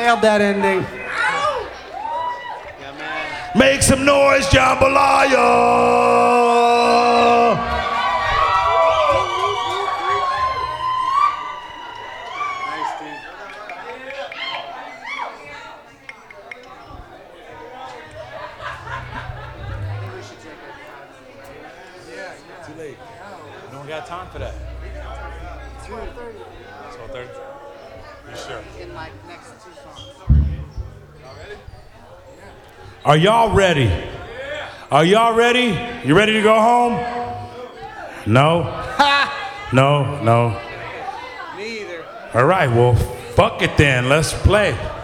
Nailed that ending. Make some noise, jambalaya. Too late. We don't got time for that. 12:30. 12:30? You sure? In like next 2 songs. Are y'all ready? Are y'all ready? You ready to go home? No? No. Me either. All right, well, fuck it then. Let's play.